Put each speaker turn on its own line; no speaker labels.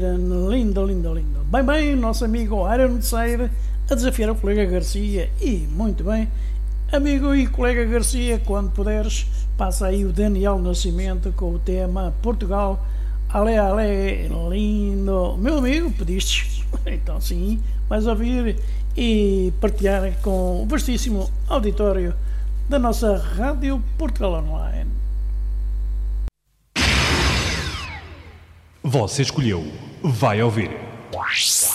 Lindo, lindo, lindo. Bem, bem, nosso amigo Iron Seir a desafiar o colega Garcia. E, muito bem, amigo e colega Garcia, quando puderes, passa aí o Daniel Nascimento com o tema Portugal. Ale, ale, lindo. Meu amigo, pediste. Então, sim, vais ouvir e partilhar com o vastíssimo auditório da nossa Rádio Portugal Online.
Você escolheu, vai ouvir.